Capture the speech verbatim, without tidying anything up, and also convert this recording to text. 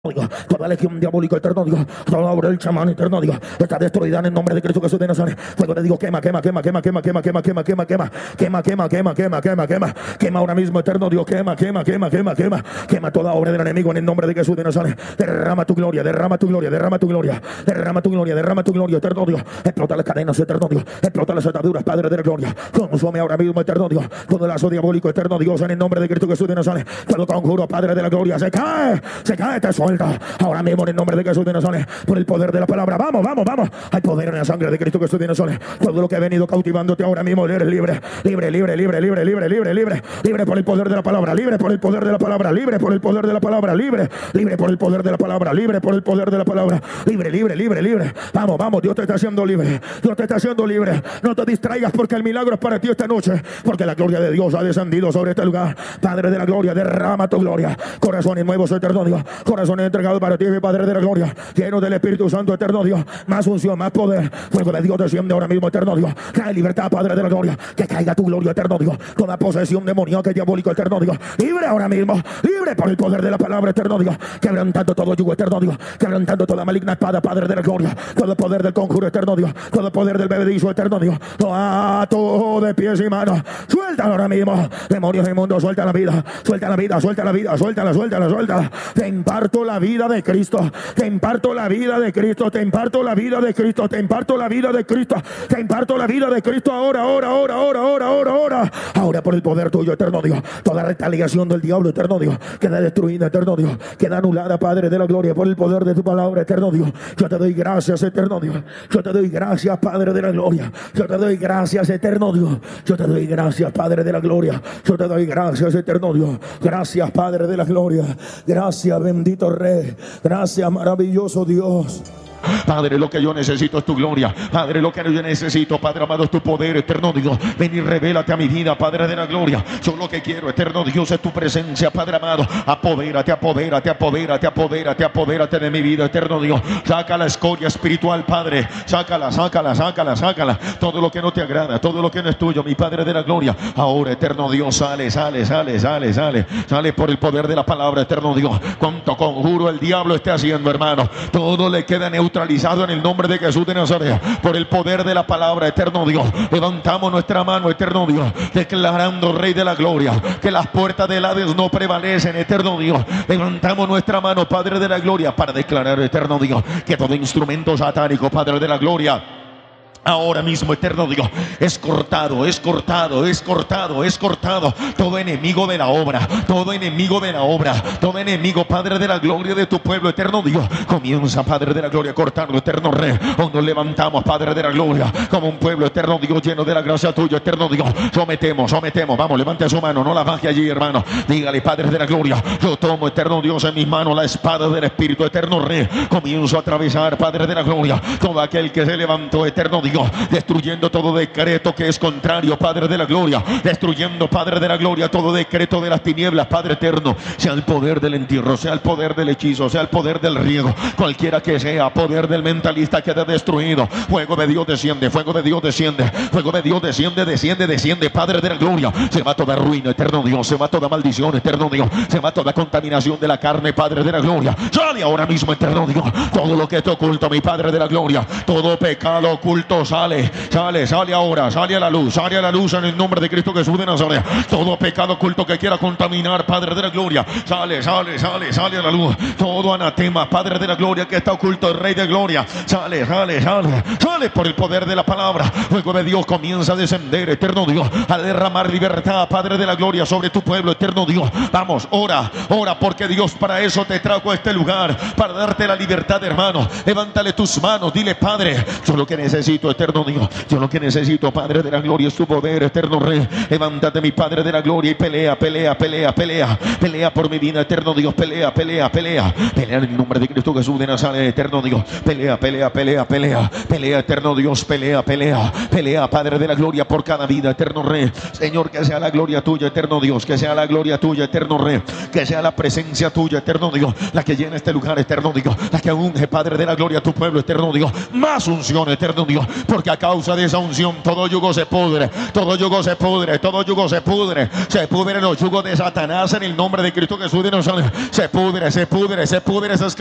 Dios, toda legión diabólica eterno Dios, toda obra del chamán eterno Dios, está destruida en el nombre de Cristo Jesús de Nazaret. Fuego de Dios, quema, quema, quema, quema, quema, quema, quema, quema, quema, quema, quema, quema, quema, quema, quema, quema, quema ahora mismo eterno Dios, quema, quema, quema, quema, quema, quema toda obra del enemigo en el nombre de Jesús de Nazaret. Derrama tu gloria, derrama tu gloria, derrama tu gloria, derrama tu gloria, derrama tu gloria, eterno Dios. Explota las cadenas, eterno Dios, explota las ataduras, Padre de la gloria. Consume ahora mismo, eterno Dios, todo lazo diabólico, eterno Dios, en el nombre de Cristo Jesús de Nazaret. Todo conjuro, Padre de la gloria, se cae, se cae, te suelta ahora mismo en el nombre de Jesús de Nazaret, por el poder de la palabra. Vamos, vamos, vamos. Hay poder en la sangre de Cristo Jesús de Nazaret. Todo lo que ha venido cautivándote ahora mismo, eres libre, libre, libre, libre, libre, libre, libre, libre, libre por el poder de la palabra, libre por el poder de la palabra, libre por el poder de la palabra, libre, libre por el poder de la palabra, libre por el poder de la palabra, libre, libre, libre, libre. Vamos, vamos, Dios te está haciendo libre, Dios te está haciendo libre. No te distraigas porque el milagro es para ti esta noche, porque la gloria de Dios ha descendido sobre este lugar. Padre de la gloria, derrama tu gloria. Corazones nuevos, eterno Dios, corazones entregados para ti, Padre de la gloria, lleno del Espíritu Santo, eterno Dios, más unción, más poder. Fuego de Dios desciende ahora mismo, eterno Dios. Cae libertad, Padre de la gloria, que caiga tu gloria, eterno Dios. Toda posesión demoníaca y diabólico, eterno Dios, libre ahora mismo, libre por el poder de la palabra, eterno Dios. Quebrantando todo yugo, eterno Dios, quebrantando toda maligna espada, Padre de la gloria. Todo poder del conjuro, eterno Dios, todo poder del bebedizo, eterno Dios. Todo ato de pies y manos, suéltalo ahora mismo. Demonios inmundos, suelta la vida, suelta la vida, suelta la vida, suéltala, suéltala, suéltala. Te imparto la vida de Cristo, te imparto la vida de Cristo, te imparto la vida de Cristo, te imparto la vida de Cristo, te imparto la vida de Cristo ahora, ahora, ahora, ahora, ahora, ahora, ahora, ahora por el poder tuyo, eterno Dios. Toda retaliación del diablo, eterno Dios, queda destruida, eterno Dios, queda anulada, Padre de la gloria, por el poder de tu palabra, eterno Dios. Yo te doy gracias, eterno Dios. Yo te doy gracias, Padre de la gloria. Yo te doy gracias, eterno Dios. Yo te doy gracias, Padre de la gloria. Yo te doy gracias, eterno Dios. Gracias, Padre de la gloria. Gracias, bendito Rey. Gracias, maravilloso Dios. Padre, lo que yo necesito es tu gloria. Padre, lo que yo necesito, Padre amado, es tu poder, eterno Dios. Ven y revélate a mi vida, Padre de la gloria. Yo lo que quiero, eterno Dios, es tu presencia, Padre amado. Apodérate, apodérate, apodérate, apodérate, apodérate de mi vida, eterno Dios. Saca la escoria espiritual, Padre. Sácala, sácala, sácala, sácala. Todo lo que no te agrada, todo lo que no es tuyo, mi Padre de la gloria. Ahora, eterno Dios, sale, sale, sale, sale, sale. Sale por el poder de la palabra, eterno Dios. Cuanto conjuro el diablo esté haciendo, hermano, todo le queda neutral, neutralizado en el nombre de Jesús de Nazaret, por el poder de la palabra, eterno Dios. Levantamos nuestra mano, eterno Dios, declarando, Rey de la gloria, que las puertas del Hades no prevalecen, eterno Dios. Levantamos nuestra mano, Padre de la gloria, para declarar, eterno Dios, que todo instrumento satánico, Padre de la gloria, ahora mismo, eterno Dios, es cortado, es cortado, es cortado, es cortado. Todo enemigo de la obra, todo enemigo de la obra, todo enemigo, Padre de la gloria, de tu pueblo, eterno Dios, comienza, Padre de la gloria, a cortarlo, eterno Rey. Hoy nos levantamos, Padre de la gloria, como un pueblo, eterno Dios, lleno de la gracia tuya, eterno Dios. Sometemos, sometemos, vamos, levante su mano, no la baje allí, hermano. Dígale, Padre de la gloria, yo tomo, eterno Dios, en mis manos la espada del Espíritu, eterno Rey. Comienzo a atravesar, Padre de la gloria, todo aquel que se levantó, eterno Dios, destruyendo todo decreto que es contrario, Padre de la gloria, destruyendo, Padre de la gloria, todo decreto de las tinieblas, Padre eterno, sea el poder del entierro, sea el poder del hechizo, sea el poder del riego, cualquiera que sea, poder del mentalista, queda destruido. Fuego de Dios desciende, fuego de Dios desciende, fuego de Dios desciende, desciende, desciende, Padre de la gloria. Se va toda ruina, eterno Dios, se va toda maldición, eterno Dios, se va toda contaminación de la carne, Padre de la gloria. Sale ahora mismo, eterno Dios, todo lo que está oculto, mi Padre de la gloria, todo pecado oculto sale. Sale, sale ahora, sale a la luz, sale a la luz en el nombre de Cristo Jesús de Nazaret. Todo pecado oculto que quiera contaminar, Padre de la gloria, sale, sale, sale, sale a la luz. Todo anatema, Padre de la gloria, que está oculto, el Rey de gloria, sale, sale, sale, sale por el poder de la palabra. Fuego de Dios comienza a descender, eterno Dios, a derramar libertad, Padre de la gloria, sobre tu pueblo, eterno Dios. Vamos, ora, ora, porque Dios para eso te trajo a este lugar, para darte la libertad, hermano. Levántale tus manos, dile, Padre, yo lo que necesito, eterno Dios, yo lo que necesito, Padre de la gloria, es tu poder, eterno Rey. Levántate, mi Padre de la gloria, y pelea, pelea, pelea, pelea, pelea por mi vida, eterno Dios, pelea, pelea, pelea, pelea en el nombre de Cristo Jesús de Nazaret, eterno Dios, pelea, pelea, pelea, pelea, pelea, eterno Dios, pelea, pelea, pelea, Padre de la gloria, por cada vida, eterno Rey. Señor, que sea la gloria tuya, eterno Dios, que sea la gloria tuya, eterno Rey, que sea la presencia tuya, eterno Dios, la que llena este lugar, eterno Dios, la que unge, Padre de la gloria, a tu pueblo, eterno Dios. Más unción, eterno Dios, porque a causa de esa unción todo yugo se pudre, todo yugo se pudre, todo yugo se pudre, se pudren los yugos de Satanás en el nombre de Cristo Jesús de Nazaret. Se pudre, se pudre, se pudre esa